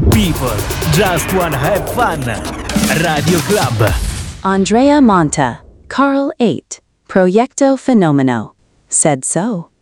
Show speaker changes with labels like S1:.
S1: People just wanna have fun. Radio Club.
S2: Andrea Monta, Carl 8, Proyecto Fenomeno, said so.